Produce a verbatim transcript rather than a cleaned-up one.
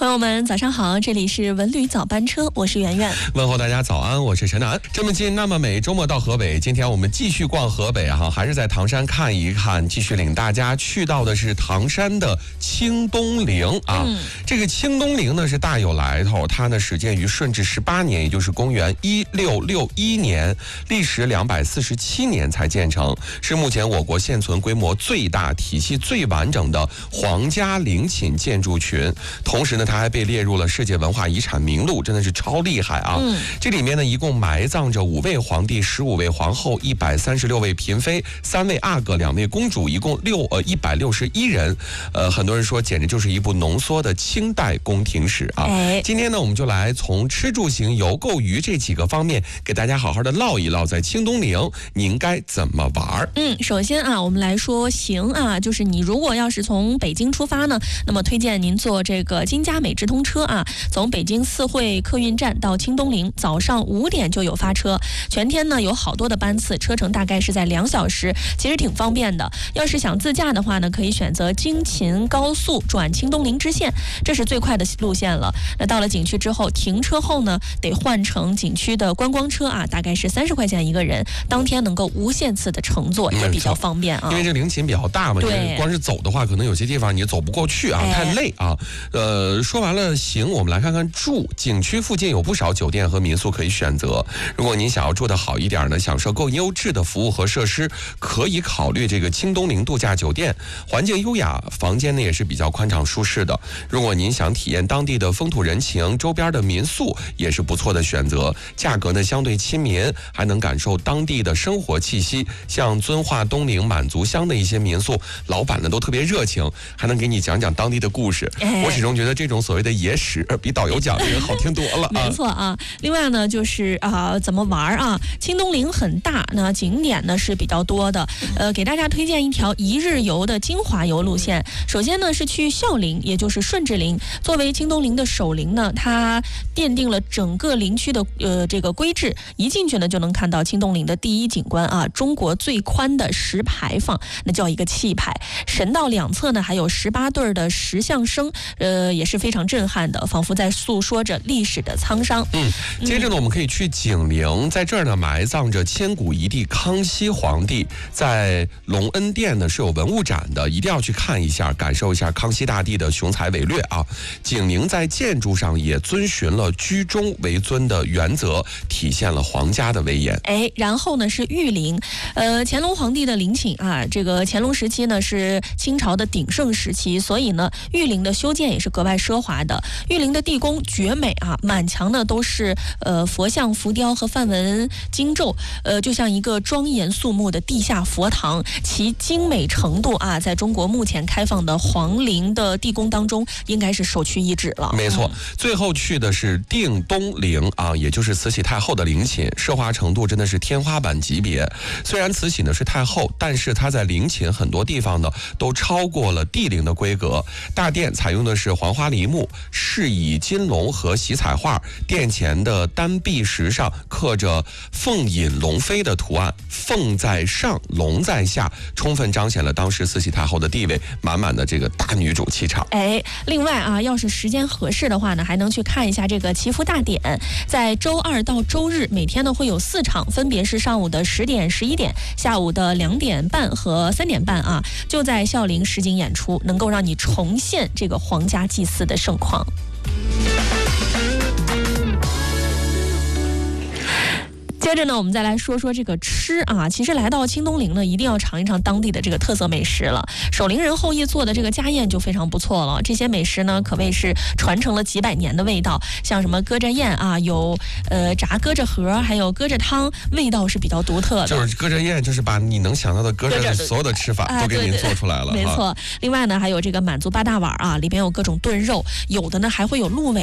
朋友们早上好，这里是文旅早班车，我是圆圆。 问候大家早安，我是陈楠。这么近那么美，周末到河北，今天我们继续逛河北哈，还是在唐山看一看，继续领大家去到的是唐山的清东陵啊。嗯、这个清东陵呢是大有来头，它呢始建于顺治十八年，也就是公元一六六一年，历时两百四十七年才建成，是目前我国现存规模最大、体系最完整的皇家陵寝建筑群。同时呢，它还被列入了世界文化遗产名录，真的是超厉害啊！嗯、这里面呢，一共埋葬着五位皇帝、十五位皇后、一百三十六位嫔妃、三位阿哥、两位公主，一共六呃一百六十一人。呃，很多人说，简直就是一部浓缩的清代宫廷史啊！哎、今天呢，我们就来从吃住行游购娱这几个方面，给大家好好的唠一唠，在清东陵你应该怎么玩？ 嗯，首先啊，我们来说行啊，就是你如果要是从北京出发呢，那么推荐您坐这个金嘉美直通车啊，从北京四惠客运站到清东陵，早上五点就有发车，全天呢有好多的班次，车程大概是在两小时，其实挺方便的。要是想自驾的话呢，可以选择京秦高速转清东陵支线，这是最快的路线了。那到了景区之后，停车后呢，得换乘景区的观光车啊，大概是三十块钱一个人，当天能够无限次的乘坐，也比较方便啊。 因为这陵寝比较大嘛，对，光是走的话，可能有些地方你走不过去啊，哎、太累啊。呃，说完了行，我们来看看住。景区附近有不少酒店和民宿可以选择。如果您想要住得好一点呢，享受更优质的服务和设施，可以考虑这个清东陵度假酒店。环境优雅，房间呢也是比较宽敞舒适的。如果您想体验当地的风土人情，周边的民宿也是不错的选择。价格呢相对亲民，还能感受当地的生活气息。像遵化东陵满族乡的一些民宿，老板呢都特别热情，还能给你讲讲当地的故事。哎、我始终觉得这种所谓的野史比导游讲的也好听多了、啊。 没错啊。另外呢，就是啊、呃，怎么玩啊？清东陵很大，那景点呢是比较多的。呃，给大家推荐一条一日游的精华游路线。首先呢是去孝陵，也就是顺治陵。作为清东陵的首陵呢，它奠定了整个陵区的呃这个规制。一进去呢就能看到清东陵的第一景观啊，中国最宽的石牌坊，那叫一个气派。神道两侧呢还有十八对的石像生，呃也是非常震撼的，仿佛在诉说着历史的沧桑。 嗯，接着呢，我们可以去景陵，在这儿呢埋葬着千古一帝康熙皇帝，在隆恩殿呢是有文物展的，一定要去看一下，感受一下康熙大帝的雄才伟略啊。景陵在建筑上也遵循了居中为尊的原则，体现了皇家的威严。 哎，然后呢是玉陵，呃，乾隆皇帝的陵寝啊，这个乾隆时期呢是清朝的鼎盛时期，所以呢玉陵的修建也是格外奢华的。玉陵的地宫绝美啊，满墙呢都是呃佛像、浮雕和梵文经咒，呃，就像一个庄严肃穆的地下佛堂，其精美程度啊，在中国目前开放的皇陵的地宫当中，应该是首屈一指了。 没错，嗯、最后去的是定东陵啊，也就是慈禧太后的陵寝，奢华程度真的是天花板级别。虽然慈禧呢是太后，但是她在陵寝很多地方呢都超过了帝陵的规格。大殿采用的是黄花梨木，饰以金龙和喜彩画，殿前的单壁石上刻着凤引龙飞的图案，凤在上，龙在下，充分彰显了当时慈禧太后的地位，满满的这个大女主气场。 哎，另外啊，要是时间合适的话呢，还能去看一下这个祈福大典，在周二到周日每天呢会有四场，分别是上午的十点、十一点，下午的两点半和三点半啊，就在孝陵实景演出，能够让你重现这个皇家祭祀的盛况。接着呢，我们再来说说这个吃啊。其实来到清东陵呢，一定要尝一尝当地的这个特色美食了。守陵人后裔做的这个家宴就非常不错了。这些美食呢，可谓是传承了几百年的味道。像什么鸽胗宴啊，有呃炸鸽胗盒，还有鸽胗汤，味道是比较独特的。 就是鸽胗宴，就是把你能想到的鸽胗的所有的吃法都给您做出来了。 啊、对对对没错。另外呢，还有这个满族八大碗啊，里边有各种炖肉，有的呢还会有鹿尾。